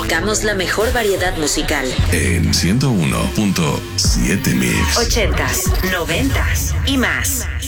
Tocamos la mejor variedad musical. En 101.7 Mix. 80s, 90s y más.